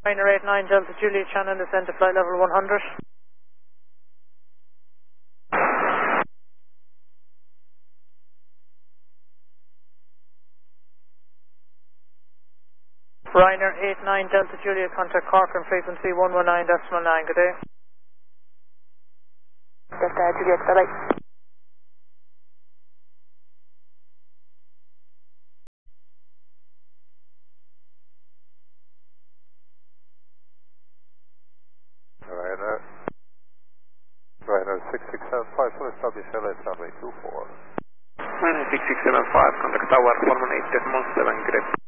Ryanair 89 Delta Juliet Shannon, descend to flight level 100. Ryanair 89 Delta Juliet, contact Cork on frequency 119.9, good day. Delta Juliet, bye-bye. Ryanair 6675, so establish LA runway 24. Ryanair 6675, contact tower 418.7, good day.